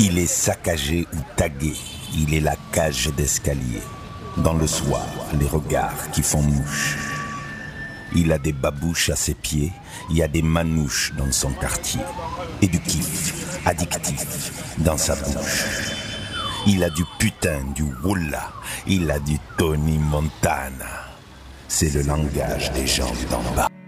Il est saccagé ou tagué, il est la cage d'escalier. Dans le soir, les regards qui font mouche. Il a des babouches à ses pieds, il y a des manouches dans son quartier. Et du kiff, addictif, dans sa bouche. Il a du putain, du woula, il a du Tony Montana. C'est le langage des gens d'en bas.